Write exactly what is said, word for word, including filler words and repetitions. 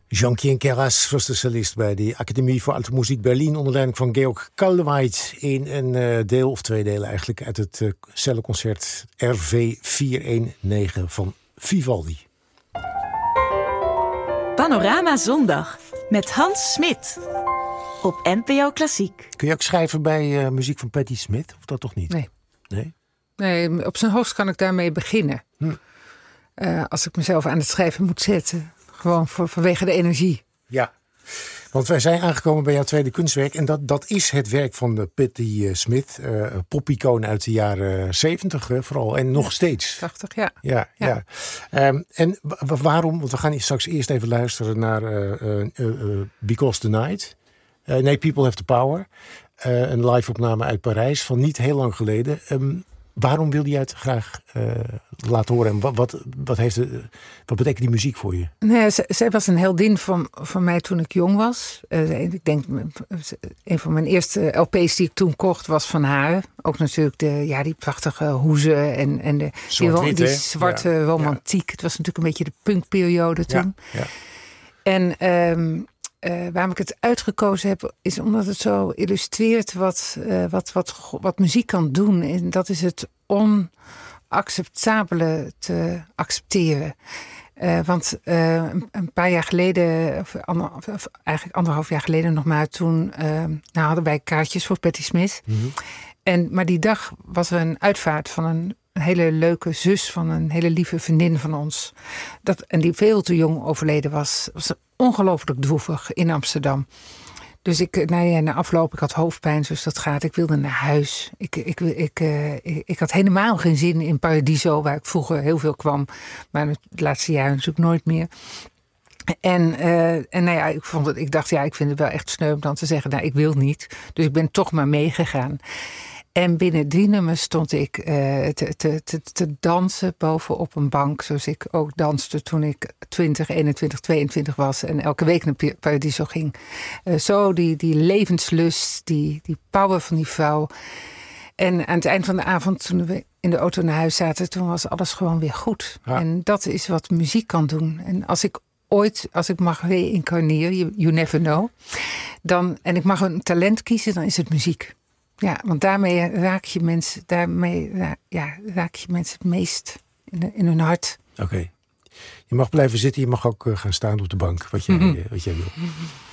Jean-Kien Keras was de solist bij de Academie voor Alte Muziek Berlin onder leiding van Georg Kaldewey in een uh, deel of twee delen eigenlijk uit het uh, celloconcert R V vierhonderdnegentien van Vivaldi. Panorama Zondag met Hans Smit op N P O Klassiek. Kun je ook schrijven bij uh, muziek van Patti Smith of dat toch niet? Nee. Nee? Nee, op zijn hoogst kan ik daarmee beginnen. Hm. Uh, als ik mezelf aan het schrijven moet zetten. Gewoon voor, vanwege de energie. Ja, want wij zijn aangekomen bij jouw tweede kunstwerk. En dat, dat is het werk van uh, Patti Smith. Uh, popicoon uit de jaren zeventig uh, vooral. En nog ja, steeds. tachtig, ja. Ja, ja. ja. Um, en w- waarom? Want we gaan straks eerst even luisteren naar uh, uh, uh, Because the Night. Uh, nee, People Have the Power. Uh, een live opname uit Parijs van niet heel lang geleden. Um, Waarom wilde jij het graag uh, laten horen? En wat, wat, wat, heeft de, wat betekent die muziek voor je? Nee, z- zij was een heldin van, van mij toen ik jong was. Uh, ik denk, een van mijn eerste L P's die ik toen kocht was van haar. Ook natuurlijk de, ja, die prachtige hoezen en, en de, die, die zwarte ja, romantiek. Ja. Het was natuurlijk een beetje de punkperiode toen. Ja, ja. En um, uh, waarom ik het uitgekozen heb, is omdat het zo illustreert wat, uh, wat, wat, wat muziek kan doen. En dat is het onacceptabele te accepteren. Uh, want uh, een, een paar jaar geleden, of, ander, of eigenlijk anderhalf jaar geleden nog maar, toen uh, nou hadden wij kaartjes voor Patti Smith. Mm-hmm. En, maar die dag was er een uitvaart van een Een hele leuke zus van een hele lieve vriendin van ons. Dat, en die veel te jong overleden was. Was ongelooflijk droevig in Amsterdam. Dus ik, nou ja, na afloop, ik had hoofdpijn, dus dat gaat. Ik wilde naar huis. Ik, ik, ik, uh, ik, ik had helemaal geen zin in Paradiso, waar ik vroeger heel veel kwam. Maar het laatste jaar natuurlijk nooit meer. En, uh, en nou ja, ik, vond het, ik dacht, ja, ik vind het wel echt sneu om dan te zeggen, nou, ik wil niet. Dus ik ben toch maar meegegaan. En binnen drie nummers stond ik uh, te, te, te, te dansen bovenop een bank. Zoals ik ook danste toen ik twintig, eenentwintig, tweeëntwintig was. En elke week naar Paradiso ging. Uh, zo die, die levenslust, die, die power van die vrouw. En aan het eind van de avond, toen we in de auto naar huis zaten, toen was alles gewoon weer goed. Ja. En dat is wat muziek kan doen. En als ik ooit, als ik mag reïncarneren, you, you never know. Dan, en ik mag een talent kiezen, dan is het muziek. Ja, want daarmee raak je mensen, daarmee ja, raak je mensen het meest in, de, in hun hart. Oké. Okay. Je mag blijven zitten, je mag ook uh, gaan staan op de bank, wat jij, mm-hmm. wat jij wil.